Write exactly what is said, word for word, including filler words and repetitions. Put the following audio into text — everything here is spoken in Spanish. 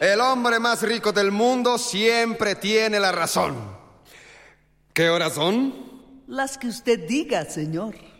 El hombre más rico del mundo siempre tiene la razón. ¿Qué horas son? Las que usted diga, señor.